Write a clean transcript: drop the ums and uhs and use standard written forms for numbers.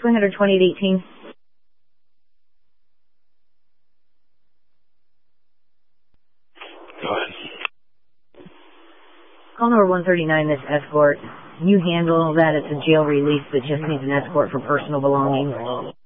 Swing 120 at 18. Go ahead. Call number 139, this escort. Can you handle that? It's a jail release that just needs an escort for personal belongings.